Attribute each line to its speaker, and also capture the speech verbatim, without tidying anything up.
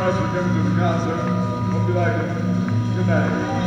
Speaker 1: much for coming to the concert. Hope you like it. Good night.